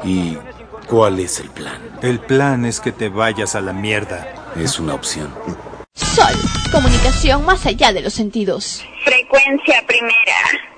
¿Y cuál es el plan? El plan es que te vayas a la mierda. Es una opción. Sol, comunicación más allá de los sentidos. Frecuencia primera.